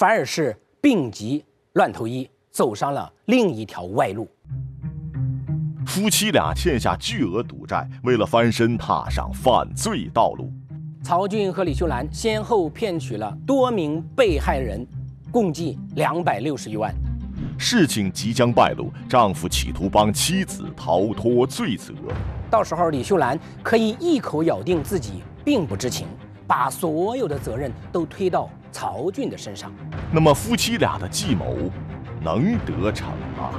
反而是病急乱投医，走上了另一条歪路。 夫妻俩欠下巨额赌债，为了翻身踏上犯罪道路。 曹俊和李秀兰先后骗取了多名被害人，共计260余万。 事情即将败露，丈夫企图帮妻子逃脱罪责。 到时候李秀兰可以一口咬定自己并不知情，把所有的责任都推到曹俊的身上。 那么夫妻俩的计谋能得逞吗？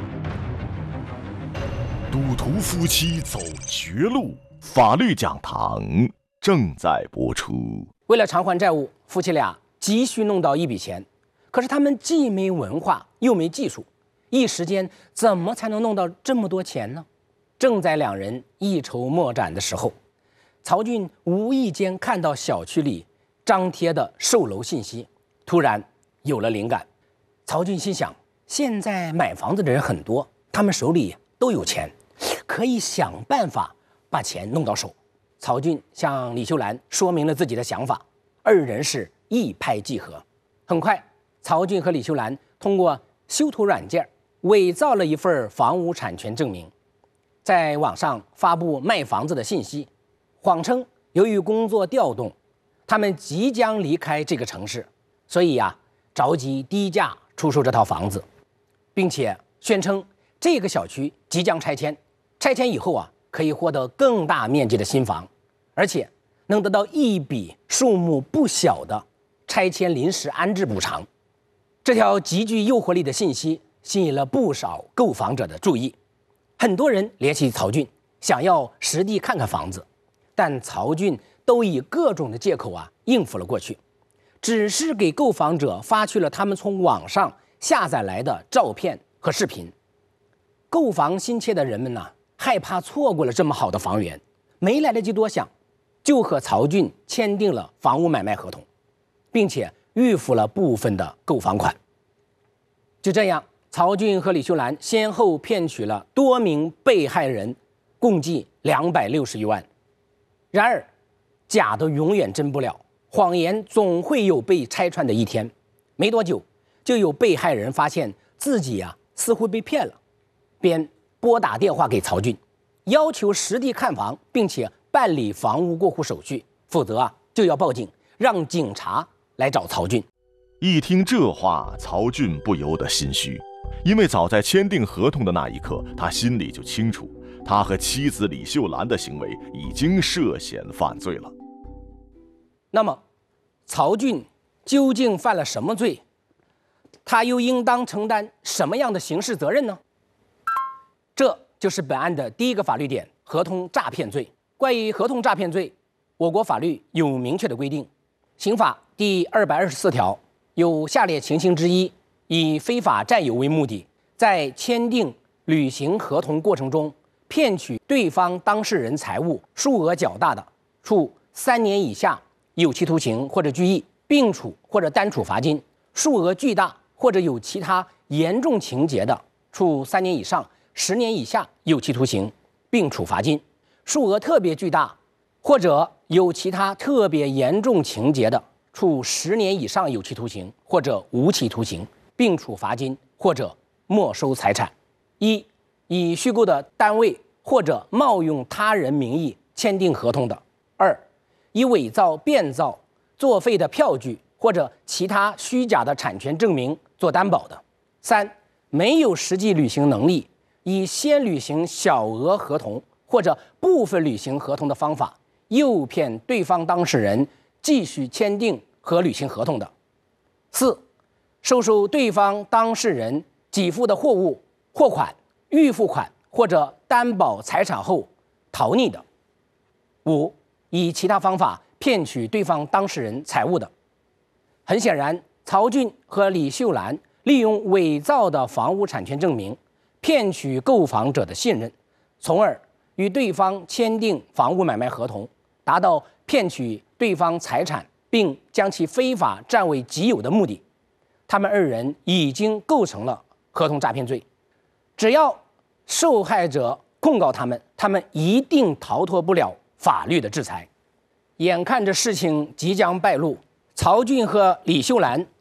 赌徒夫妻走绝路，法律讲堂正在播出。 为了偿还债务，夫妻俩急需弄到一笔钱，可是他们既没文化又没技术，一时间怎么才能弄到这么多钱呢？正在两人一筹莫展的时候，曹俊无意间看到小区里张贴的售楼信息，突然有了灵感。曹俊心想，现在买房子的人很多，他们手里都有钱，可以想办法把钱弄到手。曹俊向李秀兰说明了自己的想法，二人是一拍即合。很快，曹俊和李秀兰通过修图软件伪造了一份房屋产权证明，在网上发布卖房子的信息，谎称由于工作调动，他们即将离开这个城市，所以着急低价出售这套房子，并且宣称这个小区即将拆迁，拆迁以后可以获得更大面积的新房，而且能得到一笔数目不小的拆迁临时安置补偿。这条极具诱惑力的信息吸引了不少购房者的注意，很多人联系曹俊，想要实地看看房子，但曹俊都以各种的借口应付了过去，只是给购房者发去了他们从网上下载来的照片和视频。购房心切的人们害怕错过了这么好的房源，没来得及多想，就和曹俊签订了房屋买卖合同，并且预付了部分的购房款。就这样，曹俊和李秀兰先后骗取了多名被害人，共计260余万。然而，假的永远真不了，谎言总会有被拆穿的一天。没多久，就有被害人发现自己似乎被骗了，便拨打电话给曹俊，要求实地看房，并且办理房屋过户手续，否则就要报警，让警察来找曹俊。 一听这话，曹俊不由得心虚，因为早在签订合同的那一刻，他心里就清楚，他和妻子李秀兰的行为已经涉嫌犯罪了。 那么，曹俊究竟犯了什么罪？他又应当承担什么样的刑事责任呢？这就是本案的第一个法律点：合同诈骗罪。关于合同诈骗罪，我国法律有明确的规定，刑法第224条有下列情形之一，以非法占有为目的，在签订履行合同过程中骗取对方当事人财物，数额较大的，处3年以下有期徒刑或者拘役，并处或者单处罚金；数额巨大或者有其他严重情节的，处3年以上10年以下有期徒刑，并处罚金；数额特别巨大或者有其他特别严重情节的，处10年以上有期徒刑或者无期徒刑，并处罚金或者没收财产。一、以虚构的单位或者冒用他人名义签订合同的；二、以伪造、变造、作废的票据或者其他虚假的产权证明做担保的；三、没有实际履行能力，以先履行小额合同或者部分履行合同的方法，诱骗对方当事人继续签订和履行合同的；四、收受对方当事人给付的货物、货款、预付款或者担保财产后逃匿的；五、以其他方法骗取对方当事人财物的。很显然，曹俊和李秀兰利用伪造的房屋产权证明，骗取购房者的信任，从而与对方签订房屋买卖合同，达到骗取对方财产并将其非法占为己有的目的。他们二人已经构成了合同诈骗罪，只要受害者控告他们，他们一定逃脱不了法律的制裁。眼看着事情即将败露，曹俊和李秀兰